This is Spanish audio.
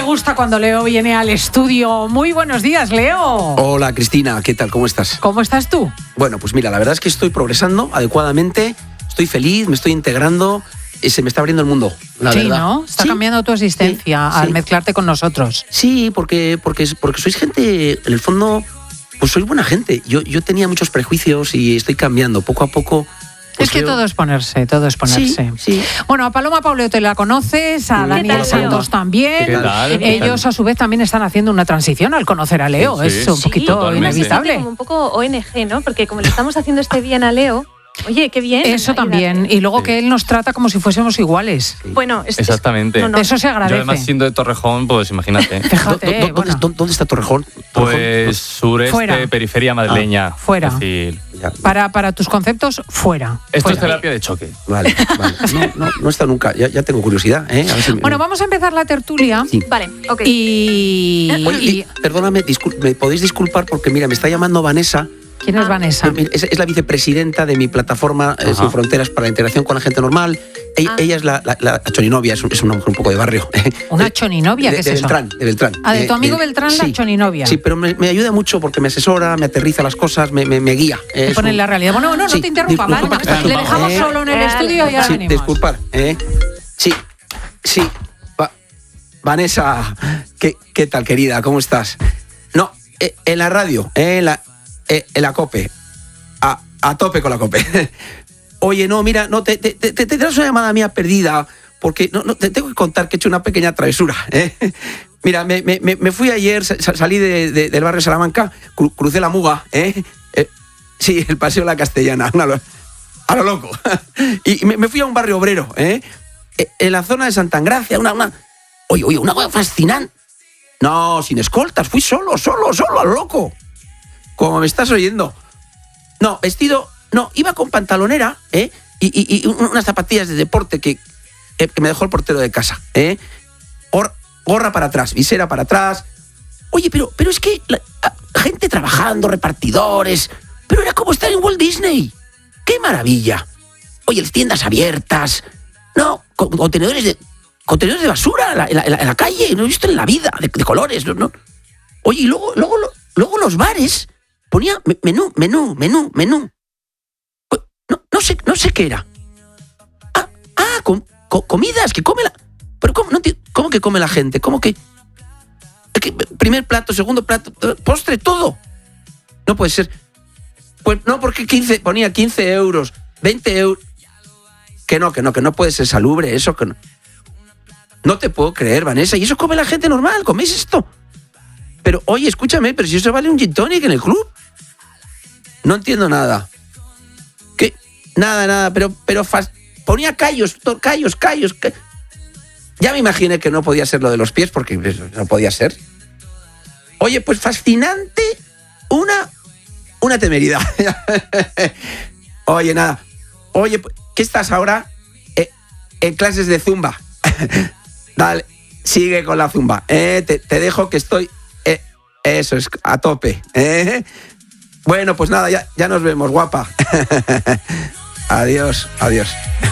gusta cuando Leo viene al estudio. Muy buenos días, Leo. Hola, Cristina, ¿qué tal? ¿Cómo estás? ¿Cómo estás tú? Bueno, pues mira, la verdad es que estoy progresando adecuadamente, estoy feliz, me estoy integrando, se me está abriendo el mundo, la verdad. Sí, ¿no? Está cambiando tu existencia Sí. al mezclarte con nosotros. Sí, porque sois gente, en el fondo, pues sois buena gente. Yo tenía muchos prejuicios y estoy cambiando poco a poco. Pues es que todo es ponerse. Sí. Bueno, a Paloma Pauleo te la conoces, a Daniel Santos también. ¿Qué tal? Ellos a su vez también están haciendo una transición al conocer a Leo. Sí, Es un poquito totalmente. inevitable. Como un poco ONG, ¿no? Porque como le estamos haciendo este bien a Leo, oye, qué bien. Eso también. Y luego que él nos trata como si fuésemos iguales. Bueno, Exactamente. no. Eso se agradece. Yo además siendo de Torrejón, pues imagínate. Fíjate, bueno. ¿Dónde está Torrejón? Pues sureste, Fuera. periferia madrileña. Fuera. Es decir, Ya. Para tus conceptos, fuera. esto es Fuera. terapia de choque. Vale. No está nunca, ya tengo curiosidad. A ver si Bueno, vamos a empezar la tertulia. Sí. Vale, ok. Oye, perdóname, ¿me podéis disculpar? Porque mira, me está llamando Vanessa. ¿Quién es Vanessa? Es la vicepresidenta de mi plataforma Sin Fronteras para la integración con la gente normal. Ella es la choninovia, es una mujer un poco de barrio. ¿Una choninovia? ¿Qué es eso? De Beltrán. Ah, de tu amigo Beltrán, la choninovia. Sí, pero me ayuda mucho porque me asesora, me aterriza las cosas, me guía. Te pone en la realidad. Bueno, no Sí, te interrumpa, disculpa, Vanessa. Le dejamos solo en el estudio y ya Sí, venimos. disculpar. Sí. Vanessa, ¿qué tal, querida? ¿Cómo estás? No, en la radio, en la COPE. A tope con la COPE. Oye, no, mira, no, te das una llamada mía perdida, porque no, te tengo que contar que he hecho una pequeña travesura. Mira, me fui ayer, salí del barrio Salamanca, crucé la Muga, sí, el Paseo de la Castellana, a lo loco. Y me fui a un barrio obrero, en la zona de Santa Engracia, Oye, una cosa fascinante. No, sin escoltas, fui solo, a lo loco. Como me estás oyendo. No, vestido, no, iba con pantalonera, y unas zapatillas de deporte que me dejó el portero de casa, gorra para atrás, visera para atrás. Oye, pero es que gente trabajando, repartidores, pero era como estar en Walt Disney. ¡Qué maravilla! Oye, las tiendas abiertas, no, contenedores de basura en la calle, no he visto en la vida, de colores, ¿no? Oye, y luego los bares ponía menú. No sé qué era. Comidas que come la... Pero ¿cómo? No entiendo. ¿Cómo que come la gente? ¿Cómo que...? Primer plato, segundo plato, postre, todo. No puede ser. Pues no, porque ponía 15 euros, 20 euros. Que no puede ser salubre eso, que no. No te puedo creer, Vanessa. Y eso come la gente normal, ¿coméis esto? Pero, oye, escúchame, pero si eso vale un gin tonic en el club. No entiendo nada. ¿Qué? Nada, pero ponía callos. Ya me imaginé que no podía ser lo de los pies, porque no podía ser. Oye, pues fascinante, una temeridad. Oye, nada. Oye, ¿qué estás ahora? En clases de zumba. Dale, sigue con la zumba. Te dejo que estoy... eso es, a tope. Bueno, pues nada, ya nos vemos, guapa. Adiós.